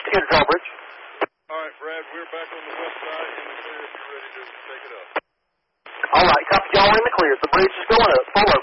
Indicator drawbridge. All right, Brad, we're back on the west side in the clear if you're ready to take it up. All right, copy, y'all in the clear. The bridge is going up. Full over.